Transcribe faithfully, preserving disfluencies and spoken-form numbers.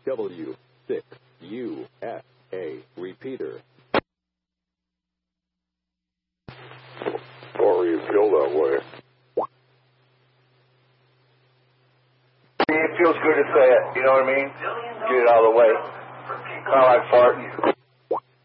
W six U S A. Repeater. Or you feel that way. It feels good to say it, you know what I mean? Get it out of the way. Kind of like farting.